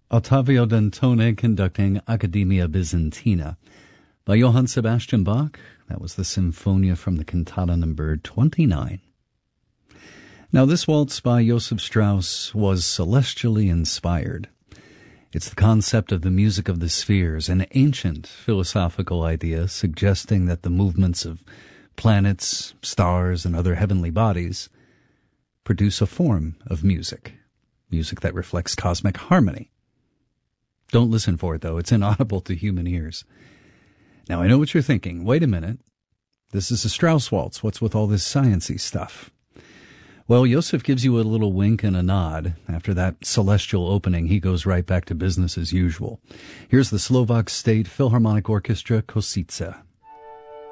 Ottavio Dantone conducting Accademia Byzantina by Johann Sebastian Bach. That was the Sinfonia from the cantata number 29. Now, this waltz by Joseph Strauss was celestially inspired. It's the concept of the music of the spheres, an ancient philosophical idea suggesting that the movements of planets, stars, and other heavenly bodies produce a form of music that reflects cosmic harmony. Don't listen for it, though. It's inaudible to human ears. Now, I know what you're thinking. Wait a minute. This is a Strauss waltz. What's with all this sciencey stuff? Well, Joseph gives you a little wink and a nod. After that celestial opening, he goes right back to business as usual. Here's the Slovak State Philharmonic Orchestra, Košice.